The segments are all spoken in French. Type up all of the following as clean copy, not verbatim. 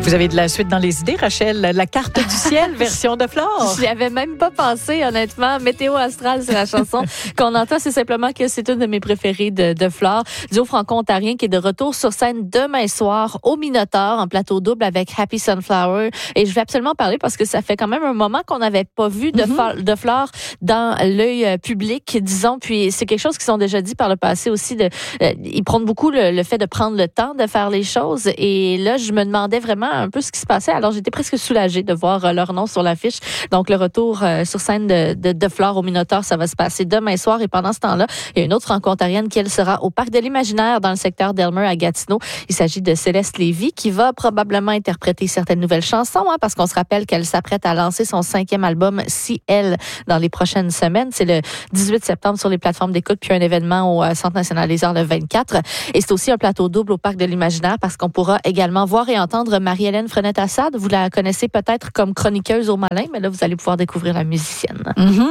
Vous avez de la suite dans les idées, Rachel. La carte du ciel, version de Flore. J'y avais même pas pensé, honnêtement. Météo Astral, c'est la chanson qu'on entend. C'est simplement que c'est une de mes préférées de Flore. Duo franco-ontarien qui est de retour sur scène demain soir au Minotaur en plateau double avec Happy Sunflower. Et je vais absolument parler parce que ça fait quand même un moment qu'on n'avait pas vu de Flore dans l'œil public, disons. Puis c'est quelque chose qu'ils ont déjà dit par le passé aussi. Ils prônent beaucoup le fait de prendre le temps de faire les choses. Et là, je me demandais vraiment un peu ce qui se passait. Alors, j'étais presque soulagée de voir leur nom sur l'affiche. Donc, le retour sur scène de Flore au Minotaur, ça va se passer demain soir. Et pendant ce temps-là, il y a une autre franco-ontarienne qui, elle, sera au Parc de l'Imaginaire dans le secteur d'Elmer à Gatineau. Il s'agit de Céleste Lévy qui va probablement interpréter certaines nouvelles chansons, parce qu'on se rappelle qu'elle s'apprête à lancer son 5e album, Si Elle, dans les prochaines semaines. C'est le 18 septembre sur les plateformes d'écoute, puis un événement au Centre national des arts le 24. Et c'est aussi un plateau double au Parc de l'Imaginaire parce qu'on pourra également voir et entendre Marie-Hélène Frenette-Assad. Vous la connaissez peut-être comme chroniqueuse au Malin, mais là, vous allez pouvoir découvrir la musicienne.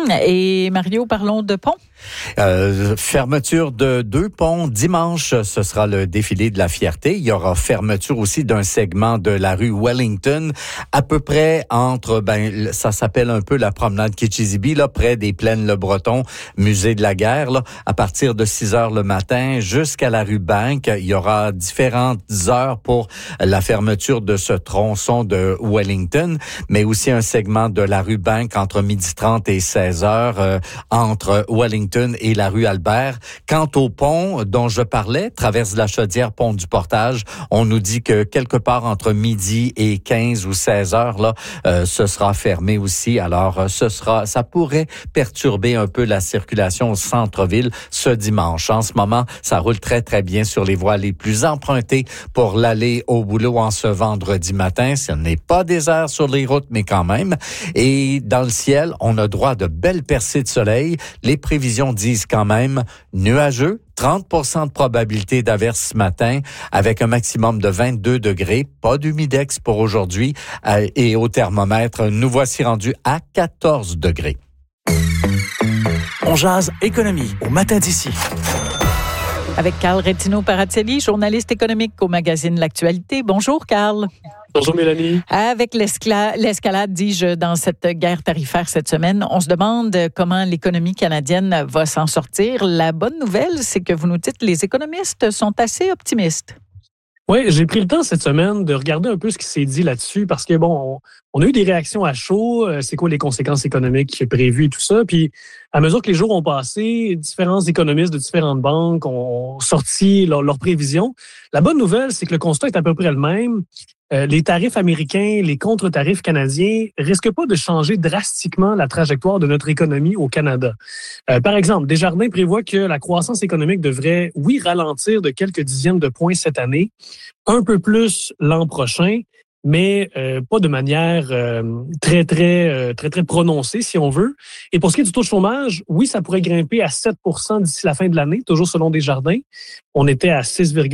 Et Mario, parlons de pont. Fermeture de 2 ponts. Dimanche, ce sera le défilé de la fierté. Il y aura fermeture aussi d'un segment de la rue Wellington, à peu près entre, ça s'appelle un peu la promenade Kitchizibee, là, près des Plaines Le Breton, musée de la guerre, là, à partir de 6 heures le matin jusqu'à la rue Bank. Il y aura différentes heures pour la fermeture de ce tronçon de Wellington, mais aussi un segment de la rue Bank entre 12h30 et 16h, entre Wellington et la rue Albert. Quant au pont dont je parlais, traverse de la Chaudière, pont du Portage, on nous dit que quelque part entre midi et 15 ou 16 heures, là, ce sera fermé aussi. Alors, ça pourrait perturber un peu la circulation au centre-ville ce dimanche. En ce moment, ça roule très, très bien sur les voies les plus empruntées pour l'aller au boulot en ce vendredi matin. Ce n'est pas désert sur les routes, mais quand même. Et dans le ciel, on a droit à de belles percées de soleil. Les prévisions disent quand même nuageux, 30% de probabilité d'averse ce matin, avec un maximum de 22 degrés, pas d'humidex pour aujourd'hui, et au thermomètre, nous voici rendus à 14 degrés. On jase économie au matin d'ici. Avec Carl Rettino-Paratielli, journaliste économique au magazine L'Actualité. Bonjour, Carl. Bonjour Mélanie. Avec l'escalade, dis-je, dans cette guerre tarifaire cette semaine, on se demande comment l'économie canadienne va s'en sortir. La bonne nouvelle, c'est que vous nous dites que les économistes sont assez optimistes. Oui, j'ai pris le temps cette semaine de regarder un peu ce qui s'est dit là-dessus parce que, on a eu des réactions à chaud. C'est quoi les conséquences économiques prévues et tout ça. Puis, à mesure que les jours ont passé, différents économistes de différentes banques ont sorti leurs prévisions. La bonne nouvelle, c'est que le constat est à peu près le même. Les tarifs américains, les contre-tarifs canadiens risquent pas de changer drastiquement la trajectoire de notre économie au Canada. Par exemple, Desjardins prévoit que la croissance économique devrait, oui, ralentir de quelques dixièmes de points cette année, un peu plus l'an prochain, mais pas de manière très prononcée, si on veut. Et pour ce qui est du taux de chômage, oui, ça pourrait grimper à 7% d'ici la fin de l'année, toujours selon Desjardins. On était à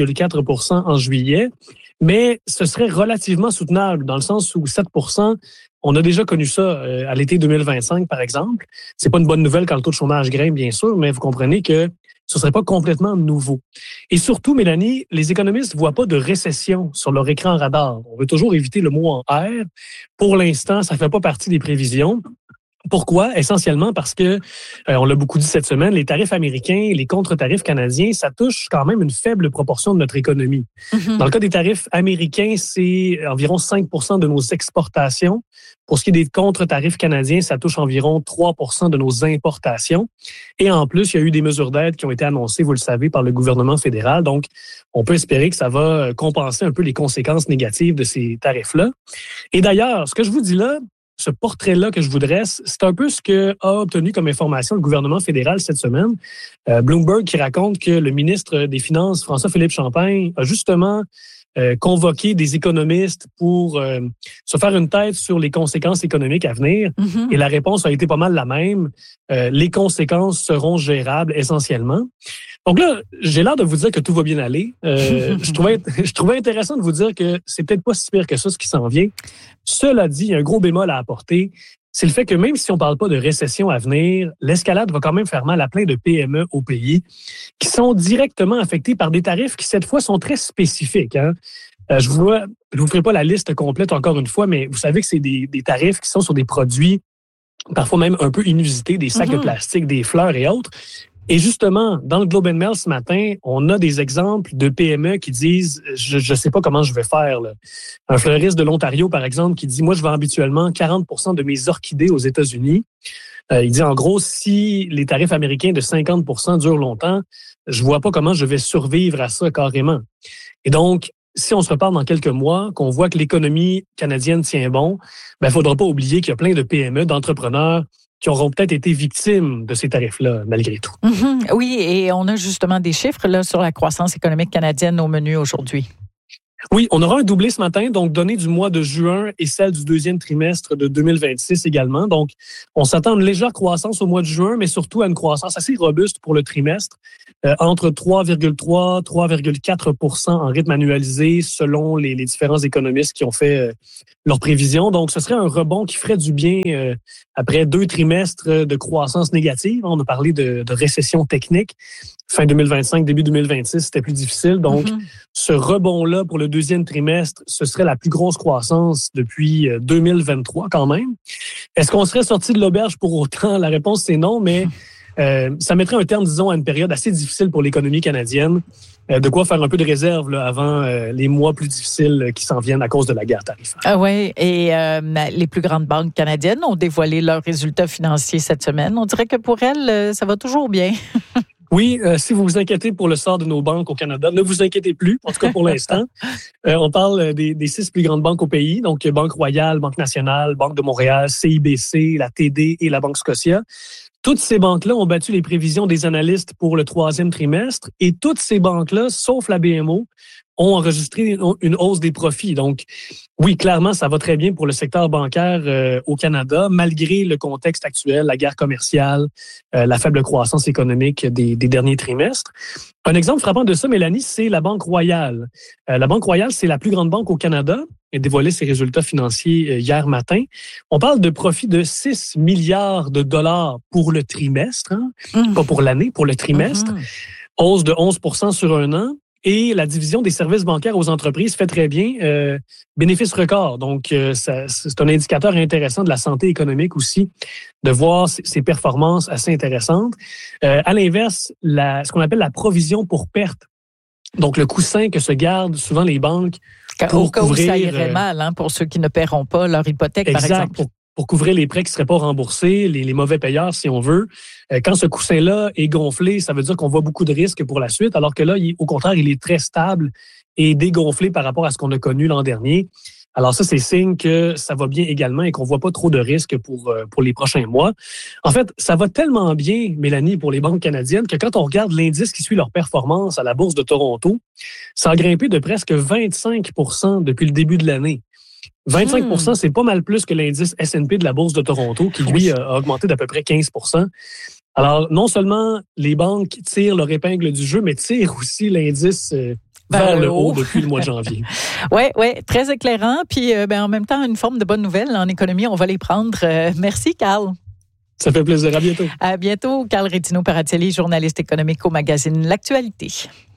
6,4% en juillet. Mais ce serait relativement soutenable dans le sens où 7%, on a déjà connu ça à l'été 2025, par exemple. C'est pas une bonne nouvelle quand le taux de chômage grimpe, bien sûr, mais vous comprenez que ce serait pas complètement nouveau. Et surtout, Mélanie, les économistes voient pas de récession sur leur écran radar. On veut toujours éviter le mot en R. Pour l'instant, ça fait pas partie des prévisions. Pourquoi? Essentiellement parce que, on l'a beaucoup dit cette semaine, les tarifs américains, les contre-tarifs canadiens, ça touche quand même une faible proportion de notre économie. Dans le cas des tarifs américains, c'est environ 5% de nos exportations. Pour ce qui est des contre-tarifs canadiens, ça touche environ 3% de nos importations. Et en plus, il y a eu des mesures d'aide qui ont été annoncées, vous le savez, par le gouvernement fédéral. Donc, on peut espérer que ça va compenser un peu les conséquences négatives de ces tarifs-là. Et d'ailleurs, ce que je vous dis là, ce portrait-là que je vous dresse, c'est un peu ce que a obtenu comme information le gouvernement fédéral cette semaine. Bloomberg qui raconte que le ministre des Finances, François-Philippe Champagne, a justement convoqué des économistes pour se faire une tête sur les conséquences économiques à venir. Et la réponse a été pas mal la même. Les conséquences seront gérables essentiellement. Donc là, j'ai l'air de vous dire que tout va bien aller. Je trouvais intéressant de vous dire que c'est peut-être pas si pire que ça, ce qui s'en vient. Cela dit, il y a un gros bémol à apporter. C'est le fait que même si on parle pas de récession à venir, l'escalade va quand même faire mal à plein de PME au pays qui sont directement affectés par des tarifs qui, cette fois, sont très spécifiques. Je vous ferai pas la liste complète encore une fois, mais vous savez que c'est des tarifs qui sont sur des produits parfois même un peu inusités, des sacs de plastique, des fleurs et autres. Et justement, dans le Globe and Mail ce matin, on a des exemples de PME qui disent « je sais pas comment je vais faire ». Un fleuriste de l'Ontario, par exemple, qui dit « Moi, je vends habituellement 40% de mes orchidées aux États-Unis ». Il dit en gros, si les tarifs américains de 50% durent longtemps, je vois pas comment je vais survivre à ça carrément. Et donc, si on se reparle dans quelques mois, qu'on voit que l'économie canadienne tient bon, il faudra pas oublier qu'il y a plein de PME, d'entrepreneurs qui auront peut-être été victimes de ces tarifs-là, malgré tout. Oui, et on a justement des chiffres là sur la croissance économique canadienne au menu aujourd'hui. Oui, on aura un doublé ce matin, donc données du mois de juin et celle du deuxième trimestre de 2026 également. Donc, on s'attend à une légère croissance au mois de juin, mais surtout à une croissance assez robuste pour le trimestre, entre 3,3 3,4% en rythme annualisé selon les différents économistes qui ont fait leurs prévisions. Donc, ce serait un rebond qui ferait du bien après 2 trimestres de croissance négative. On a parlé de récession technique. Fin 2025, début 2026, c'était plus difficile. Donc, ce rebond-là pour le deuxième trimestre, ce serait la plus grosse croissance depuis 2023 quand même. Est-ce qu'on serait sorti de l'auberge pour autant? La réponse, c'est non, mais ça mettrait un terme, disons, à une période assez difficile pour l'économie canadienne. De quoi faire un peu de réserve là, avant les mois plus difficiles qui s'en viennent à cause de la guerre tarifaire. Ah oui, et les plus grandes banques canadiennes ont dévoilé leurs résultats financiers cette semaine. On dirait que pour elles, ça va toujours bien. Oui, si vous vous inquiétez pour le sort de nos banques au Canada, ne vous inquiétez plus, en tout cas pour l'instant. On parle des 6 plus grandes banques au pays, donc Banque Royale, Banque Nationale, Banque de Montréal, CIBC, la TD et la Banque Scotia. Toutes ces banques-là ont battu les prévisions des analystes pour le 3e trimestre et toutes ces banques-là, sauf la BMO, ont enregistré une hausse des profits. Donc, oui, clairement, ça va très bien pour le secteur bancaire au Canada, malgré le contexte actuel, la guerre commerciale, la faible croissance économique des derniers trimestres. Un exemple frappant de ça, Mélanie, c'est la Banque Royale. La Banque Royale, c'est la plus grande banque au Canada. Elle a dévoilé ses résultats financiers hier matin. On parle de profit de 6 milliards de dollars pour le trimestre, pas pour l'année, pour le trimestre. Hausse de 11% sur un an. Et la division des services bancaires aux entreprises fait très bien. Bénéfice record. Donc, c'est un indicateur intéressant de la santé économique aussi, de voir ces performances assez intéressantes. À l'inverse, ce qu'on appelle la provision pour perte. Donc, le coussin que se gardent souvent les banques pour couvrir... Ça irait mal, pour ceux qui ne paieront pas leur hypothèque, exact, par exemple. Pour couvrir les prêts qui ne seraient pas remboursés, les mauvais payeurs, si on veut. Quand ce coussin-là est gonflé, ça veut dire qu'on voit beaucoup de risques pour la suite, alors que là, au contraire, il est très stable et dégonflé par rapport à ce qu'on a connu l'an dernier. Alors ça, c'est signe que ça va bien également et qu'on ne voit pas trop de risques pour les prochains mois. En fait, ça va tellement bien, Mélanie, pour les banques canadiennes, que quand on regarde l'indice qui suit leur performance à la Bourse de Toronto, ça a grimpé de presque 25% depuis le début de l'année. 25%, c'est pas mal plus que l'indice S&P de la Bourse de Toronto, qui, lui, a augmenté d'à peu près 15%. Alors, non seulement les banques tirent leur épingle du jeu, mais tirent aussi l'indice vers le haut depuis le mois de janvier. Oui, très éclairant. Puis, en même temps, une forme de bonne nouvelle en économie, on va les prendre. Merci, Carl. Ça fait plaisir. À bientôt. À bientôt. Carl Rétino-Paratielli, journaliste économique au magazine L'Actualité.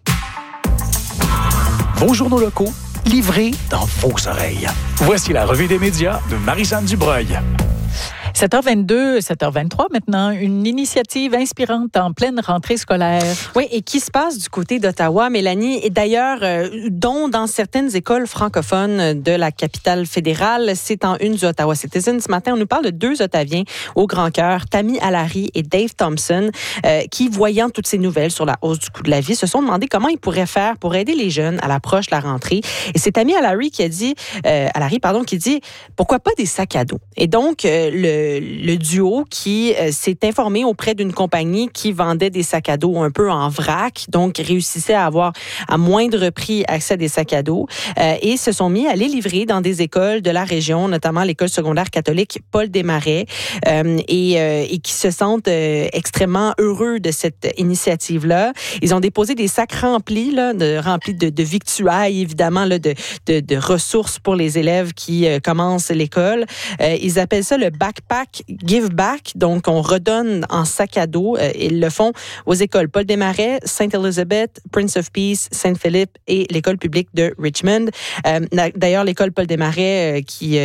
Vos journaux locaux, livrés dans vos oreilles. Voici la revue des médias de Marie-Jeanne Dubreuil. 7h22, 7h23 maintenant, une initiative inspirante en pleine rentrée scolaire. Oui, et qui se passe du côté d'Ottawa, Mélanie, et d'ailleurs, dont dans certaines écoles francophones de la capitale fédérale, c'est en une du Ottawa Citizen. Ce matin, on nous parle de 2 Ottaviens au grand cœur, Tammy Allary et Dave Thompson, qui, voyant toutes ces nouvelles sur la hausse du coût de la vie, se sont demandé comment ils pourraient faire pour aider les jeunes à l'approche de la rentrée. Et c'est Tammy Allary qui dit, pourquoi pas des sacs à dos? Et donc, le duo qui s'est informé auprès d'une compagnie qui vendait des sacs à dos un peu en vrac, donc réussissait à avoir à moindre prix accès à des sacs à dos et se sont mis à les livrer dans des écoles de la région, notamment l'école secondaire catholique Paul Desmarais, et qui se sentent extrêmement heureux de cette initiative-là. Ils ont déposé des sacs remplis de victuailles, évidemment, là, de ressources pour les élèves qui commencent l'école. Ils appellent ça le backpack Pack Give Back, donc on redonne en sac à dos. Ils le font aux écoles Paul Desmarais, Sainte-Elizabeth, Prince of Peace, Saint-Philippe et l'école publique de Richmond. D'ailleurs, l'école Paul Desmarais,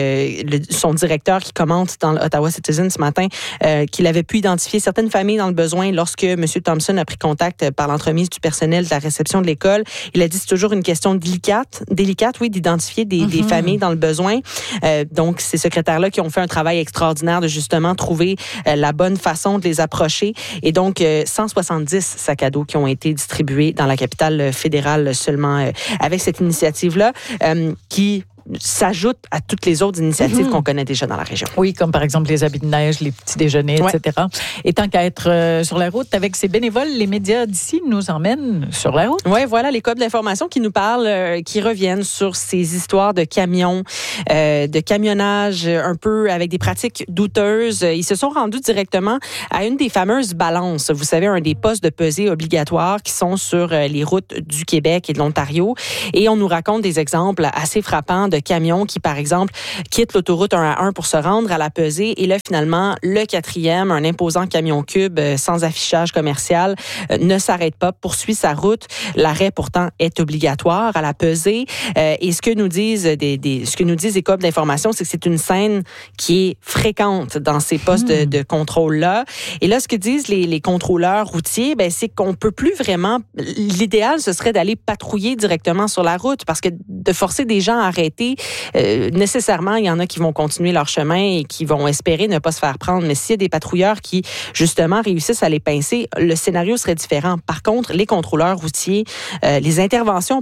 son directeur qui commente dans l'Ottawa Citizen ce matin, qu'il avait pu identifier certaines familles dans le besoin lorsque M. Thompson a pris contact par l'entremise du personnel de la réception de l'école. Il a dit que c'est toujours une question délicate, oui, d'identifier des familles dans le besoin. Donc, ces secrétaires-là qui ont fait un travail extraordinaire de justement trouver la bonne façon de les approcher. Et donc, 170 sacs à dos qui ont été distribués dans la capitale fédérale seulement avec cette initiative-là qui s'ajoute à toutes les autres initiatives qu'on connaît déjà dans la région. Oui, comme par exemple les habits de neige, les petits déjeuners, etc. Et tant qu'à être sur la route avec ces bénévoles, les médias d'ici nous emmènent sur la route. Oui, voilà les codes d'information qui nous parlent, qui reviennent sur ces histoires de camions, de camionnage un peu avec des pratiques douteuses. Ils se sont rendus directement à une des fameuses balances. Vous savez, un des postes de pesée obligatoires qui sont sur les routes du Québec et de l'Ontario. Et on nous raconte des exemples assez frappants de camions qui, par exemple, quittent l'autoroute 1 à 1 pour se rendre à la pesée. Et là, finalement, le quatrième, un imposant camion cube sans affichage commercial, ne s'arrête pas, poursuit sa route. L'arrêt, pourtant, est obligatoire à la pesée. Et ce que nous disent les codes d'information, c'est que c'est une scène qui est fréquente dans ces postes de contrôle-là. Et là, ce que disent les contrôleurs routiers, c'est qu'on peut plus vraiment... L'idéal, ce serait d'aller patrouiller directement sur la route parce que de forcer des gens à arrêter, nécessairement, il y en a qui vont continuer leur chemin et qui vont espérer ne pas se faire prendre. Mais s'il y a des patrouilleurs qui, justement, réussissent à les pincer, le scénario serait différent. Par contre, les contrôleurs routiers, les interventions,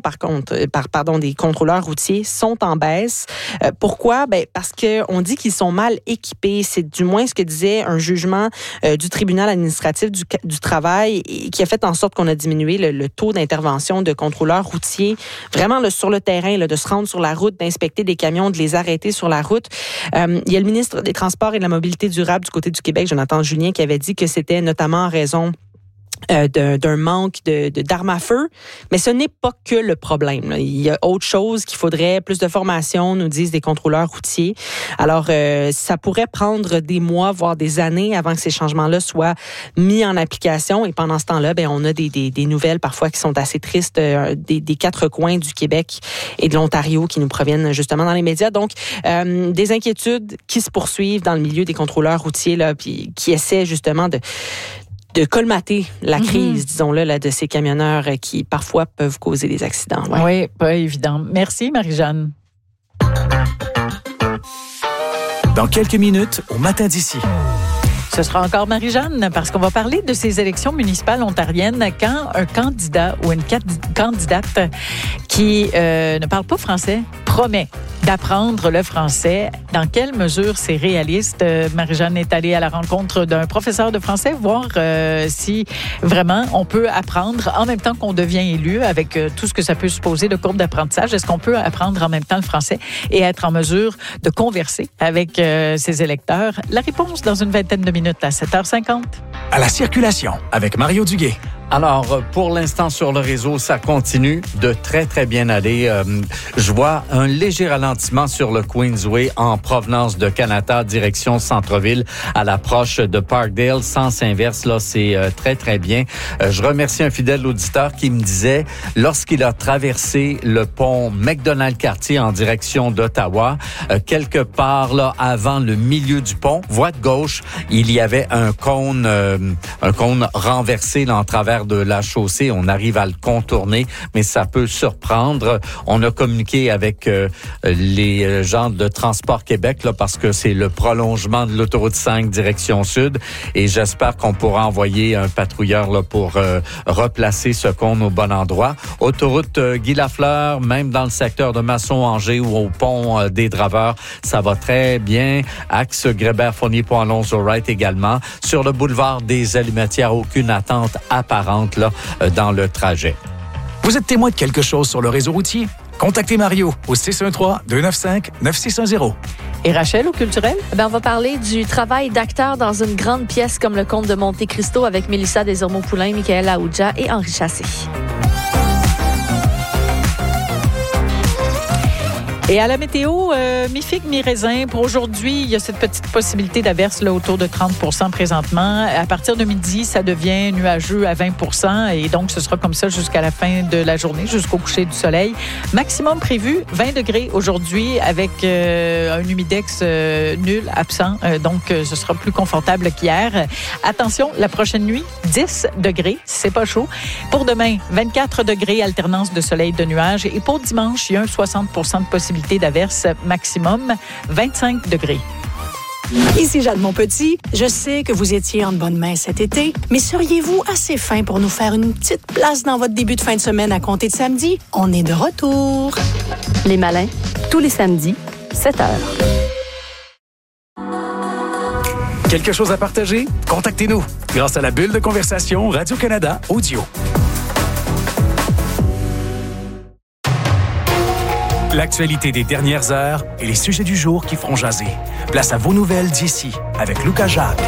des contrôleurs routiers sont en baisse. Pourquoi? Parce qu'on dit qu'ils sont mal équipés. C'est du moins ce que disait un jugement du tribunal administratif du travail qui a fait en sorte qu'on a diminué le taux d'intervention de contrôleurs routiers. Vraiment, sur le terrain, de se rendre sur la route, d'inspecter des camions, de les arrêter sur la route. Il y a le ministre des Transports et de la Mobilité durable du côté du Québec, Jonathan Julien, qui avait dit que c'était notamment en raison d'un manque d'armes à feu. Mais ce n'est pas que le problème. Il y a autre chose qu'il faudrait, plus de formation, nous disent des contrôleurs routiers. Alors, ça pourrait prendre des mois, voire des années avant que ces changements-là soient mis en application. Et pendant ce temps-là, on a des nouvelles parfois qui sont assez tristes des quatre coins du Québec et de l'Ontario qui nous proviennent justement dans les médias. Donc, des inquiétudes qui se poursuivent dans le milieu des contrôleurs routiers là, puis qui essaient justement de colmater la crise, disons-le, là, de ces camionneurs qui, parfois, peuvent causer des accidents. Ouais. Oui, pas évident. Merci, Marie-Jeanne. Dans quelques minutes, au matin d'ici. Ce sera encore Marie-Jeanne, parce qu'on va parler de ces élections municipales ontariennes quand un candidat ou une candidate qui ne parle pas français promet d'apprendre le français. Dans quelle mesure c'est réaliste? Marie-Jeanne est allée à la rencontre d'un professeur de français, voir si vraiment on peut apprendre en même temps qu'on devient élu avec tout ce que ça peut supposer de courbe d'apprentissage. Est-ce qu'on peut apprendre en même temps le français et être en mesure de converser avec ses électeurs? La réponse dans une vingtaine de minutes à 7h50. À la circulation avec Mario Duguay. Alors, pour l'instant, sur le réseau, ça continue de très, très bien aller. Je vois un léger ralentissement sur le Queensway en provenance de Canada, direction centre-ville, à l'approche de Parkdale. Sens inverse, là, c'est très, très bien. Je remercie un fidèle auditeur qui me disait, lorsqu'il a traversé le pont McDonald-Cartier en direction d'Ottawa, quelque part là avant le milieu du pont, voie de gauche, il y avait un cône renversé là, en travers de la chaussée. On arrive à le contourner, mais ça peut surprendre. On a communiqué avec les gens de Transport Québec là, parce que c'est le prolongement de l'autoroute 5 direction sud et j'espère qu'on pourra envoyer un patrouilleur là, pour replacer ce cône au bon endroit. Autoroute Guy Lafleur, même dans le secteur de Masson-Angers ou au pont des Draveurs, ça va très bien. Axe Grébert-Fournier-Pont-Alonso-Wright également. Sur le boulevard des Allumetières, aucune attente apparente là, dans le trajet. Vous êtes témoin de quelque chose sur le réseau routier? Contactez Mario au 613-295-9610. Et Rachel, au culturel? On va parler du travail d'acteur dans une grande pièce comme Le Comte de Monte Cristo avec Mélissa Desormeaux-Poulain, Michael Aoudja et Henri Chassé. Et à la météo, mi-figue, mi-raisin. Pour aujourd'hui, il y a cette petite possibilité d'averse là, autour de 30% présentement. À partir de midi, ça devient nuageux à 20%. Et donc, ce sera comme ça jusqu'à la fin de la journée, jusqu'au coucher du soleil. Maximum prévu, 20 degrés aujourd'hui avec un humidex nul, absent. Donc, ce sera plus confortable qu'hier. Attention, la prochaine nuit, 10 degrés. C'est pas chaud. Pour demain, 24 degrés, alternance de soleil et de nuages. Et pour dimanche, il y a un 60% de possibilité d'averse maximum, 25 degrés. Ici Jade Monpetit. Je sais que vous étiez en bonne main cet été, mais seriez-vous assez fin pour nous faire une petite place dans votre début de fin de semaine à compter de samedi? On est de retour. Les Malins, tous les samedis, 7h. Quelque chose à partager? Contactez-nous grâce à la bulle de conversation Radio-Canada Audio. L'actualité des dernières heures et les sujets du jour qui feront jaser. Place à vos nouvelles d'ici avec Lucas Jacques.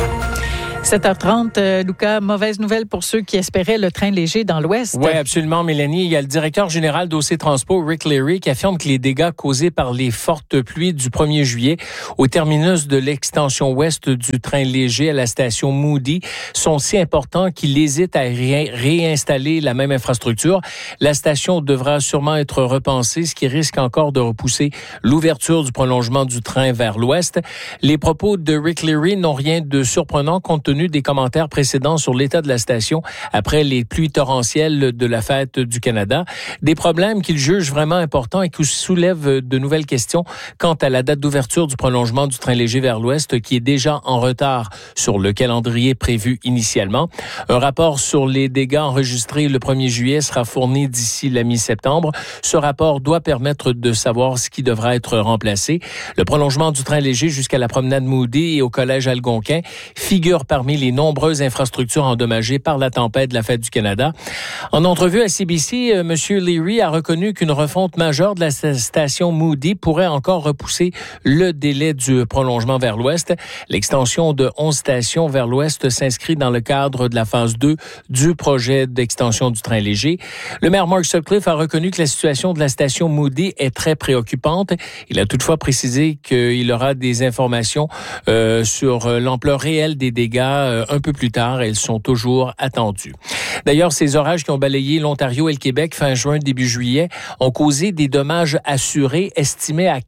7h30, Lucas, mauvaise nouvelle pour ceux qui espéraient le train léger dans l'Ouest. Oui, absolument, Mélanie. Il y a le directeur général d'OC Transpo, Rick Leary, qui affirme que les dégâts causés par les fortes pluies du 1er juillet au terminus de l'extension ouest du train léger à la station Moody sont si importants qu'il hésite à réinstaller la même infrastructure. La station devra sûrement être repensée, ce qui risque encore de repousser l'ouverture du prolongement du train vers l'Ouest. Les propos de Rick Leary n'ont rien de surprenant compte tenu des commentaires précédents sur l'état de la station après les pluies torrentielles de la fête du Canada. Des problèmes qu'il juge vraiment importants et qui soulèvent de nouvelles questions quant à la date d'ouverture du prolongement du train léger vers l'Ouest qui est déjà en retard sur le calendrier prévu initialement. Un rapport sur les dégâts enregistrés le 1er juillet sera fourni d'ici la mi-septembre. Ce rapport doit permettre de savoir ce qui devra être remplacé. Le prolongement du train léger jusqu'à la promenade Moody et au collège Algonquin figure parmi les infrastructures endommagées par la tempête de la Fête du Canada. En entrevue à CBC, M. Leary a reconnu qu'une refonte majeure de la station Moody pourrait encore repousser le délai du prolongement vers l'Ouest. L'extension de 11 stations vers l'Ouest s'inscrit dans le cadre de la phase 2 du projet d'extension du train léger. Le maire Mark Sutcliffe a reconnu que la situation de la station Moody est très préoccupante. Il a toutefois précisé qu'il aura des informations sur l'ampleur réelle des dégâts un peu plus tard. Elles sont toujours attendues. D'ailleurs, ces orages qui ont balayé l'Ontario et le Québec fin juin, début juillet, ont causé des dommages assurés estimés à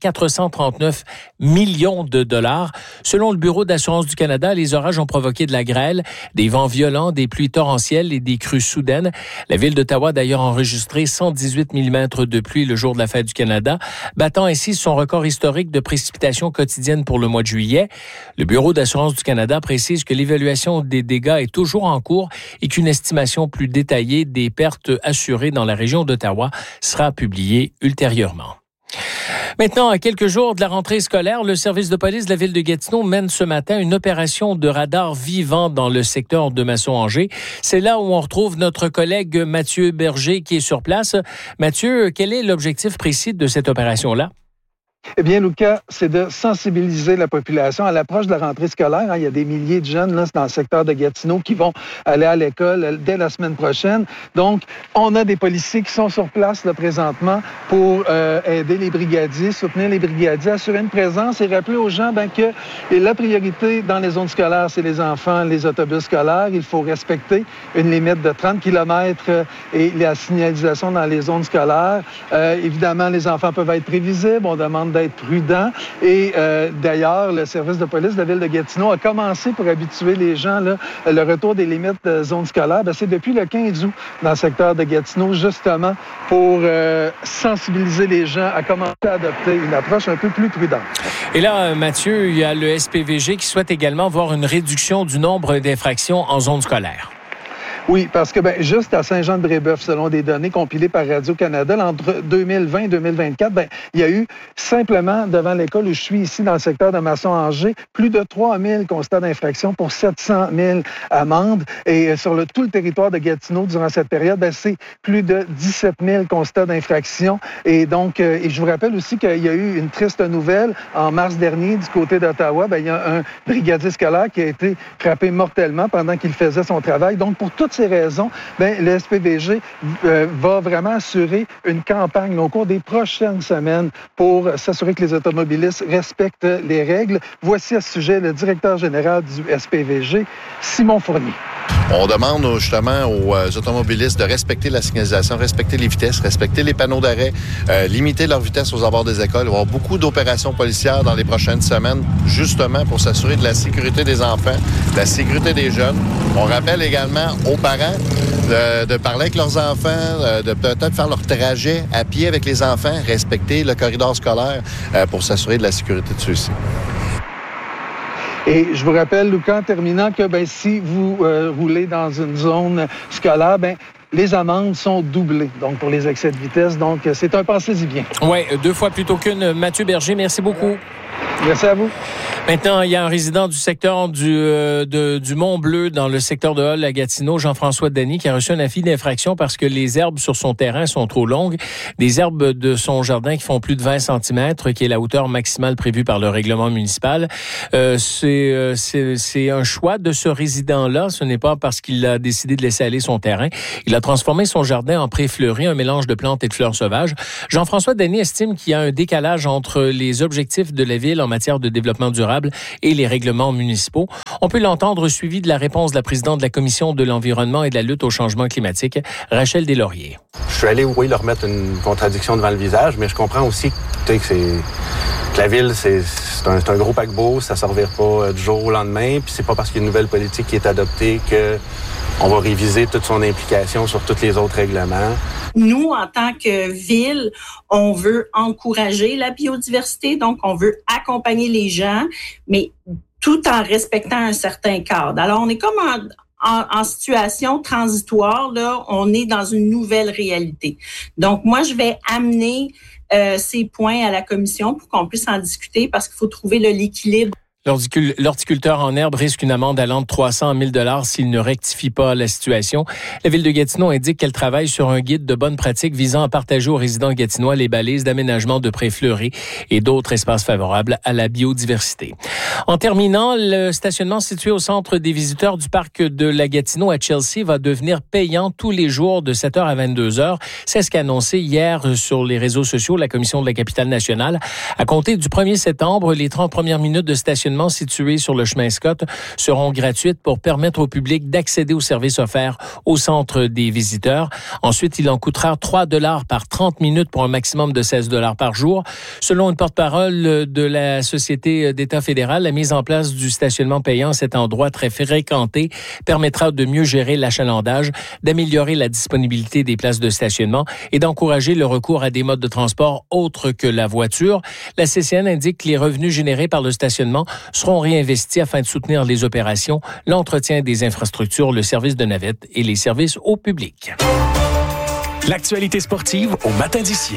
439 millions de dollars. Selon le Bureau d'assurance du Canada, les orages ont provoqué de la grêle, des vents violents, des pluies torrentielles et des crues soudaines. La ville d'Ottawa a d'ailleurs enregistré 118 mm de pluie le jour de la Fête du Canada, battant ainsi son record historique de précipitations quotidiennes pour le mois de juillet. Le Bureau d'assurance du Canada précise que l'évaluation des dégâts est toujours en cours et qu'une estimation plus détaillée des pertes assurées dans la région d'Ottawa sera publiée ultérieurement. Maintenant, à quelques jours de la rentrée scolaire, le service de police de la ville de Gatineau mène ce matin une opération de radar vivant dans le secteur de Masson-Angers. C'est là où on retrouve notre collègue Mathieu Berger qui est sur place. Mathieu, quel est l'objectif précis de cette opération-là? Eh bien, Lucas, c'est de sensibiliser la population à l'approche de la rentrée scolaire. Il y a des milliers de jeunes là, dans le secteur de Gatineau qui vont aller à l'école dès la semaine prochaine. Donc, on a des policiers qui sont sur place là, présentement pour aider les brigadiers, soutenir les brigadiers, assurer une présence et rappeler aux gens que la priorité dans les zones scolaires, c'est les enfants, les autobus scolaires. Il faut respecter une limite de 30 km et la signalisation dans les zones scolaires. Évidemment, les enfants peuvent être prévisibles. On demande d'être prudent. Et d'ailleurs, le service de police de la ville de Gatineau a commencé pour habituer les gens, là, le retour des limites de zone scolaire. C'est depuis le 15 août dans le secteur de Gatineau, justement pour sensibiliser les gens à commencer à adopter une approche un peu plus prudente. Et là, Mathieu, il y a le SPVG qui souhaite également voir une réduction du nombre d'infractions en zone scolaire. Oui, parce que juste à Saint-Jean-de-Brébeuf, selon des données compilées par Radio-Canada, entre 2020 et 2024, il y a eu simplement devant l'école où je suis ici dans le secteur de Masson-Angers, plus de 3 000 constats d'infraction pour 700 000 amendes. Et sur tout le territoire de Gatineau, durant cette période, c'est plus de 17 000 constats d'infraction. Et donc, et je vous rappelle aussi qu'il y a eu une triste nouvelle en mars dernier du côté d'Ottawa. Il y a un brigadier scolaire qui a été frappé mortellement pendant qu'il faisait son travail. Donc, pour toutes ces raisons, le SPVG va vraiment assurer une campagne au cours des prochaines semaines pour s'assurer que les automobilistes respectent les règles. Voici à ce sujet le directeur général du SPVG, Simon Fournier. On demande justement aux automobilistes de respecter la signalisation, respecter les vitesses, respecter les panneaux d'arrêt, limiter leur vitesse aux abords des écoles. Il va y avoir beaucoup d'opérations policières dans les prochaines semaines, justement pour s'assurer de la sécurité des enfants, de la sécurité des jeunes. On rappelle également aux parents de parler avec leurs enfants, de peut-être faire leur trajet à pied avec les enfants, respecter le corridor scolaire pour s'assurer de la sécurité de ceux-ci. Et je vous rappelle, Lucas, en terminant, que si vous roulez dans une zone scolaire, les amendes sont doublées, donc pour les excès de vitesse. Donc, c'est un pensez-y bien. Oui, 2 fois plutôt qu'une. Mathieu Berger, merci beaucoup. Merci à vous. Maintenant, il y a un résident du secteur du Mont-Bleu, dans le secteur de Hull à Gatineau, Jean-François Dany, qui a reçu un avis d'infraction parce que les herbes sur son terrain sont trop longues. Des herbes de son jardin qui font plus de 20 cm, qui est la hauteur maximale prévue par le règlement municipal. C'est un choix de ce résident-là. Ce n'est pas parce qu'il a décidé de laisser aller son terrain. Il a transformé son jardin en pré fleuri, un mélange de plantes et de fleurs sauvages. Jean-François Dany estime qu'il y a un décalage entre les objectifs de la ville en matière de développement durable et les règlements municipaux. On peut l'entendre suivi de la réponse de la présidente de la Commission de l'environnement et de la lutte au changement climatique, Rachel Deslauriers. Je suis allé, oui, leur mettre une contradiction devant le visage, mais je comprends aussi que la ville, c'est un gros paquebot, ça ne se revire pas du jour au lendemain, puis c'est pas parce qu'il y a une nouvelle politique qui est adoptée que on va réviser toute son implication sur tous les autres règlements. Nous, en tant que ville, on veut encourager la biodiversité, donc on veut accompagner les gens, mais tout en respectant un certain cadre. Alors, on est comme en situation transitoire, là, on est dans une nouvelle réalité. Donc, moi, je vais amener ces points à la commission pour qu'on puisse en discuter parce qu'il faut trouver l'équilibre. L'horticulteur en herbe risque une amende allant de 300 à 1 000 s'il ne rectifie pas la situation. La Ville de Gatineau indique qu'elle travaille sur un guide de bonnes pratiques visant à partager aux résidents gatinois les balises d'aménagement de prés fleuris et d'autres espaces favorables à la biodiversité. En terminant, le stationnement situé au centre des visiteurs du parc de la Gatineau à Chelsea va devenir payant tous les jours de 7h à 22h. C'est ce qu'a annoncé hier sur les réseaux sociaux la Commission de la capitale nationale. À compter du 1er septembre, les 30 premières minutes de stationnement situés sur le chemin Scott seront gratuites pour permettre au public d'accéder aux services offerts au centre des visiteurs. Ensuite, il en coûtera 3 $ par 30 minutes pour un maximum de 16 $ par jour. Selon une porte-parole de la Société d'État fédéral, la mise en place du stationnement payant à cet endroit très fréquenté permettra de mieux gérer l'achalandage, d'améliorer la disponibilité des places de stationnement et d'encourager le recours à des modes de transport autres que la voiture. La CCN indique que les revenus générés par le stationnement seront réinvestis afin de soutenir les opérations, l'entretien des infrastructures, le service de navette et les services au public. L'actualité sportive au matin d'ici.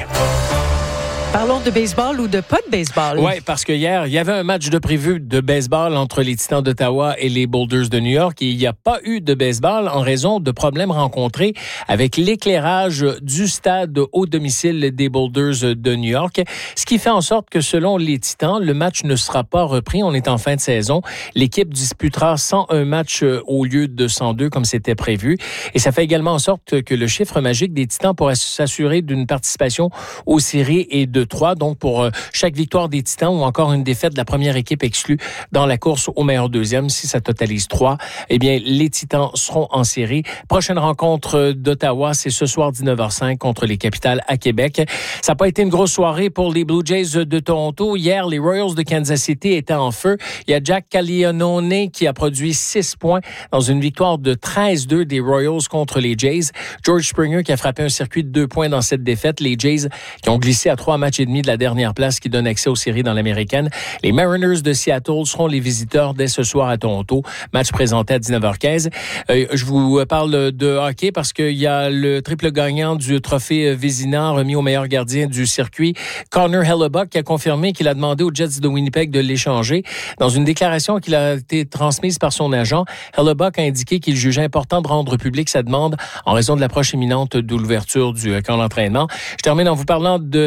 Parlons de baseball ou de pas de baseball. Oui, parce que hier, il y avait un match de prévu de baseball entre les Titans d'Ottawa et les Boulders de New York. Et il n'y a pas eu de baseball en raison de problèmes rencontrés avec l'éclairage du stade au domicile des Boulders de New York. Ce qui fait en sorte que selon les Titans, le match ne sera pas repris. On est en fin de saison. L'équipe disputera 101 matchs au lieu de 102 comme c'était prévu. Et ça fait également en sorte que le chiffre magique des Titans pourra s'assurer d'une participation aux séries et de 3, donc pour chaque victoire des Titans ou encore une défaite de la première équipe exclue dans la course au meilleur deuxième, si ça totalise 3, eh bien, les Titans seront en série. Prochaine rencontre d'Ottawa, c'est ce soir 19h05 contre les Capitals à Québec. Ça n'a pas été une grosse soirée pour les Blue Jays de Toronto. Hier, les Royals de Kansas City étaient en feu. Il y a Jack Caglianone qui a produit 6 points dans une victoire de 13-2 des Royals contre les Jays. George Springer qui a frappé un circuit de 2 points dans cette défaite. Les Jays qui ont glissé à 3 matchs et demi de la dernière place qui donne accès aux séries dans l'américaine. Les Mariners de Seattle seront les visiteurs dès ce soir à Toronto. Match présenté à 19h15. Je vous parle de hockey parce qu'il y a le triple gagnant du trophée Vézina remis au meilleur gardien du circuit, Connor Hellebuyck, qui a confirmé qu'il a demandé aux Jets de Winnipeg de l'échanger. Dans une déclaration qui a été transmise par son agent, Hellebuyck a indiqué qu'il jugeait important de rendre public sa demande en raison de l'approche imminente de l'ouverture du camp d'entraînement. Je termine en vous parlant de tennis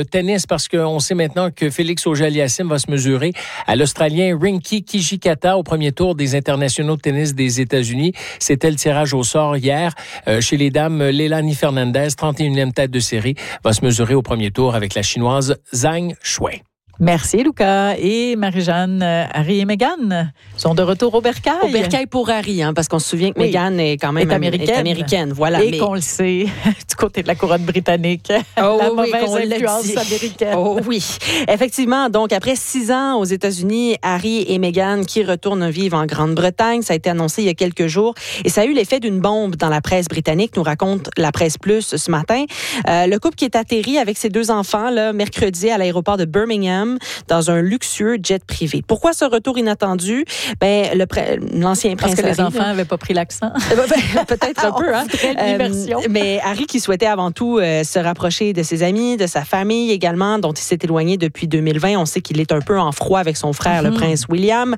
parce qu'on sait maintenant que Félix Auger-Aliassime va se mesurer à l'Australien Rinky Kijikata au premier tour des internationaux de tennis des États-Unis. C'était le tirage au sort hier. Chez les dames, Leilani Fernandez, 31e tête de série, va se mesurer au premier tour avec la Chinoise Zhang Shuai. Merci, Lucas. Et Marie-Jeanne, Harry et Meghan sont de retour au bercail. Au bercail pour Harry, parce qu'on se souvient que Meghan est quand même américaine. Voilà. Et qu'on le sait, du côté de la couronne britannique, la mauvaise influence américaine. Oh oui, effectivement. Donc, après 6 ans aux États-Unis, Harry et Meghan qui retournent vivre en Grande-Bretagne, ça a été annoncé il y a quelques jours. Et ça a eu l'effet d'une bombe dans la presse britannique, nous raconte la Presse Plus ce matin. Le couple qui est atterri avec ses 2 enfants, là, mercredi à l'aéroport de Birmingham, dans un luxueux jet privé. Pourquoi ce retour inattendu? L'ancien prince Parce que Harry, les enfants n'avaient pas pris l'accent. Peut-être un peu, hein. Mais Harry qui souhaitait avant tout se rapprocher de ses amis, de sa famille également, dont il s'est éloigné depuis 2020. On sait qu'il est un peu en froid avec son frère, le prince William.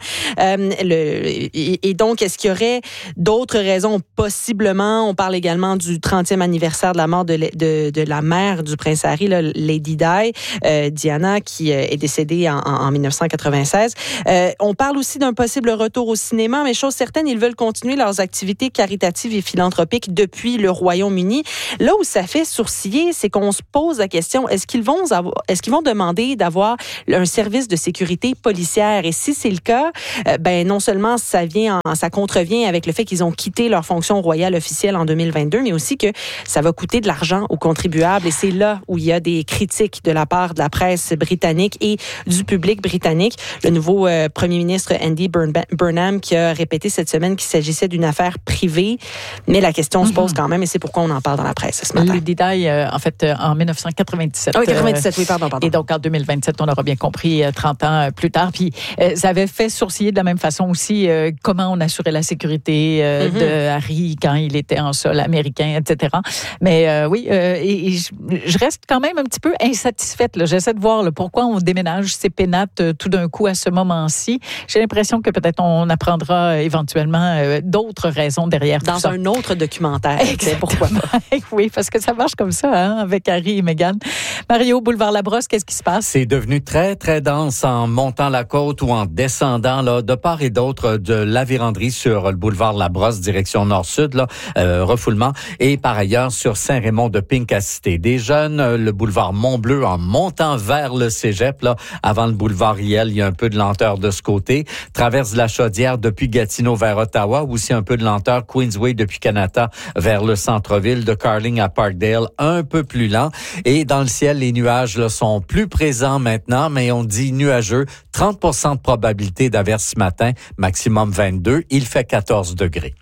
Et donc, est-ce qu'il y aurait d'autres raisons? Possiblement. On parle également du 30e anniversaire de la mort de la mère du prince Harry, là, Lady Di, Diana, qui est décédée en 1996. On parle aussi d'un possible retour au cinéma, mais chose certaine, ils veulent continuer leurs activités caritatives et philanthropiques depuis le Royaume-Uni. Là où ça fait sourciller, c'est qu'on se pose la question, est-ce qu'ils vont demander d'avoir un service de sécurité policière? Et si c'est le cas, non seulement ça contrevient avec le fait qu'ils ont quitté leur fonction royale officielle en 2022, mais aussi que ça va coûter de l'argent aux contribuables. Et c'est là où il y a des critiques de la part de la presse britannique et du public britannique. Le nouveau premier ministre Andy Burnham qui a répété cette semaine qu'il s'agissait d'une affaire privée, mais la question se pose quand même et c'est pourquoi on en parle dans la presse ce matin. Lady Di, en fait, en 1997. Oui, 97, oui, pardon. Et donc, en 2027, on aura bien compris, 30 ans plus tard. Puis, ça avait fait sourciller de la même façon aussi comment on assurait la sécurité de Harry quand il était en sol américain, etc. Mais oui, et je reste quand même un petit peu insatisfaite. Là. J'essaie de voir pourquoi on déménage ces pénates tout d'un coup à ce moment-ci. J'ai l'impression que peut-être on apprendra éventuellement d'autres raisons derrière tout ça. Dans un autre documentaire. Pourquoi pas? Oui, parce que ça marche comme ça, hein, avec Harry et Meghan. Mario, boulevard Labrosse, qu'est-ce qui se passe? C'est devenu très, très dense en montant la côte ou en descendant, là, de part et d'autre de la Vérandrie sur le boulevard Labrosse, direction nord-sud, là, refoulement. Et par ailleurs, sur Saint-Raymond de Pincasité. Des jeunes, le boulevard Mont-Bleu en montant vers le cégep, là, avant le boulevard Riel, il y a un peu de lenteur de ce côté. Traverse la Chaudière depuis Gatineau vers Ottawa, aussi un peu de lenteur. Queensway depuis Kanata vers le centre-ville, de Carling à Parkdale, un peu plus lent. Et dans le ciel, les nuages là, sont plus présents maintenant, mais on dit nuageux. 30% de probabilité d'averse ce matin, maximum 22. Il fait 14 degrés.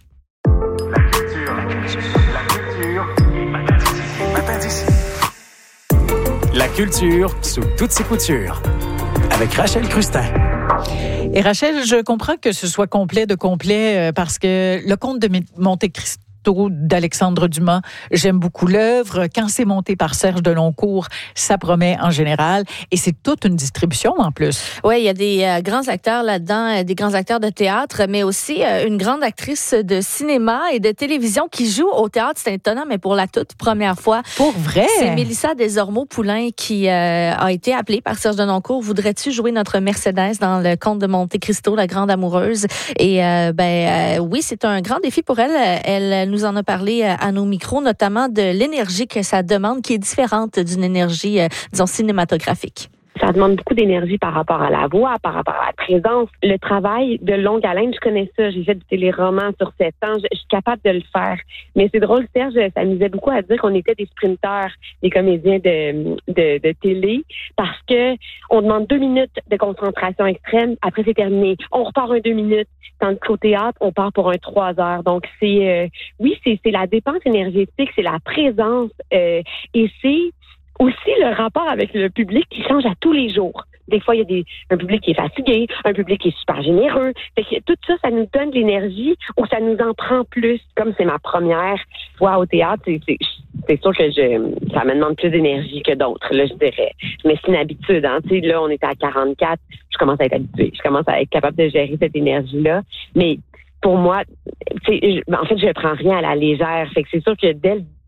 La culture sous toutes ses coutures. Avec Rachel Crustin. Et Rachel, je comprends que ce soit complet de complet parce que le Comte de Monte-Cristo d'Alexandre Dumas, j'aime beaucoup l'œuvre. Quand c'est monté par Serge Deloncourt, ça promet en général. Et c'est toute une distribution en plus. Oui, il y a des grands acteurs là-dedans, des grands acteurs de théâtre, mais aussi une grande actrice de cinéma et de télévision qui joue au théâtre. C'est étonnant, mais pour la toute première fois. Pour vrai? C'est Mélissa Desormeaux-Poulain qui a été appelée par Serge Deloncourt. Voudrais-tu jouer notre Mercedes dans le Comte de Monte-Cristo, la grande amoureuse? Et oui, c'est un grand défi pour elle. Elle nous en a parlé à nos micros, notamment de l'énergie que ça demande, qui est différente d'une énergie, disons, cinématographique. Ça demande beaucoup d'énergie par rapport à la voix, par rapport à la présence. Le travail de longue haleine, je connais ça. J'ai fait du téléroman sur 7 ans. Je suis capable de le faire. Mais c'est drôle, Serge s'amusait beaucoup à dire qu'on était des sprinteurs, des comédiens de télé, parce que on demande 2 minutes de concentration extrême. Après, c'est terminé. On repart un 2 minutes. Tandis qu'au théâtre, on part pour un 3 heures. Donc, c'est la dépense énergétique, c'est la présence et c'est aussi le rapport avec le public qui change à tous les jours. Des fois, il y a un public qui est fatigué, un public qui est super généreux. Fait que tout ça, ça nous donne de l'énergie ou ça nous en prend plus. Comme c'est ma première fois au théâtre, c'est sûr que ça me demande plus d'énergie que d'autres, là, je dirais. Mais c'est une habitude, hein. Tu sais, là, on était à 44, je commence à être habituée. Je commence à être capable de gérer cette énergie-là. Mais pour moi, en fait, je prends rien à la légère. Fait que c'est sûr que dès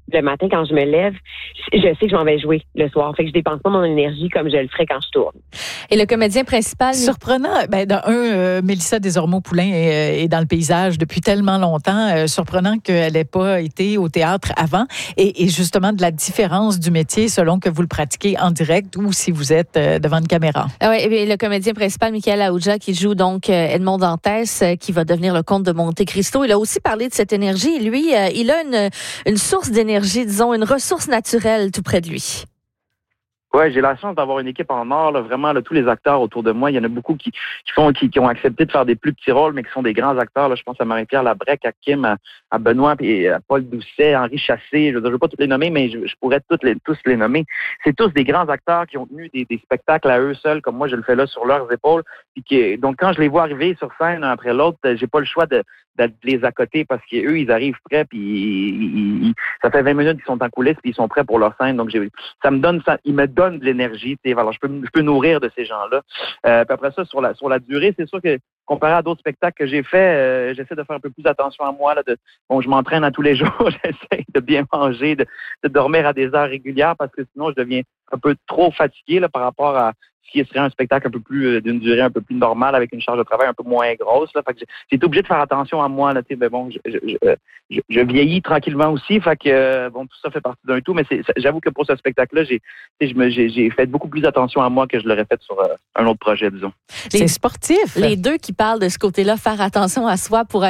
le matin, quand je me lève, je sais que je m'en vais jouer le soir. Fait que je dépense pas mon énergie comme je le ferais quand je tourne. Et le comédien principal... Surprenant. Mélissa Desormeaux-Poulain est dans le paysage depuis tellement longtemps. Surprenant qu'elle n'ait pas été au théâtre avant. Et justement, de la différence du métier selon que vous le pratiquez en direct ou si vous êtes devant une caméra. Oui, et le comédien principal, Michael Aouja, qui joue donc Edmond Dantès, qui va devenir le comte de Monte Cristo. Il a aussi parlé de cette énergie. Lui, il a une source d'énergie, disons, une ressource naturelle tout près de lui. Ouais, j'ai la chance d'avoir une équipe en or, là, vraiment, là, tous les acteurs autour de moi. Il y en a beaucoup qui ont accepté de faire des plus petits rôles, mais qui sont des grands acteurs. Là, je pense à Marie-Pierre Labrec, à Kim, à Benoît, puis à Paul Doucet, Henri Chassé. Je ne veux pas tous les nommer, mais je pourrais tous les nommer. C'est tous des grands acteurs qui ont tenu des spectacles à eux seuls, comme moi je le fais là, sur leurs épaules. Donc, quand je les vois arriver sur scène un après l'autre, j'ai pas le choix de les accoter parce qu'eux, ils arrivent prêts, puis ça fait 20 minutes qu'ils sont en coulisses, puis ils sont prêts pour leur scène. Donc, ils me donnent de l'énergie. Alors, je peux nourrir de ces gens-là. Puis après ça, sur la durée, c'est sûr que comparé à d'autres spectacles que j'ai faits, j'essaie de faire un peu plus attention à moi. Je m'entraîne à tous les jours. J'essaie de bien manger, de dormir à des heures régulières parce que sinon, je deviens un peu trop fatigué là, par rapport à ce qui serait un spectacle un peu plus d'une durée un peu plus normale avec une charge de travail un peu moins grosse. Là. Fait que j'ai été obligé de faire attention à moi. Là, je vieillis tranquillement aussi. Fait que tout ça fait partie d'un tout. Mais j'avoue que pour ce spectacle-là, j'ai fait beaucoup plus attention à moi que je l'aurais fait sur un autre projet, disons. C'est sportif. Les deux qui parlent de ce côté-là, faire attention à soi pour